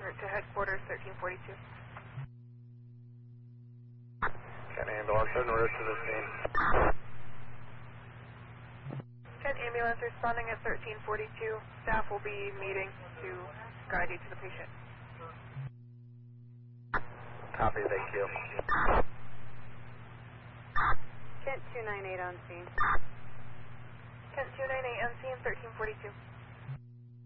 route to headquarters, 1342. Can ambulance en route to the scene. 10 ambulance responding at 1342. Staff will be meeting to guide you to the patient. Copy, thank you. Kent 298 on scene. Kent 298 on scene, 1342.